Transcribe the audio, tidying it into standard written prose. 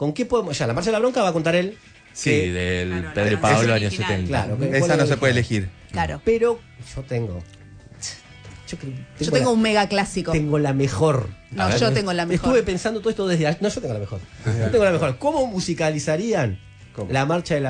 ¿Con qué podemos? Ya, la Marcha de la Bronca va a contar él. Sí, del Claro, Pedro y la Pablo, versión años original. 70. Claro, que Esa fue no la se puede original. elegir. Claro. Pero yo tengo. Yo tengo un mega clásico. Tengo la mejor. No, yo tengo la mejor. Estuve pensando todo esto desde. No, yo tengo la mejor. Yo tengo la mejor. ¿Cómo musicalizarían ¿Cómo? la Marcha de la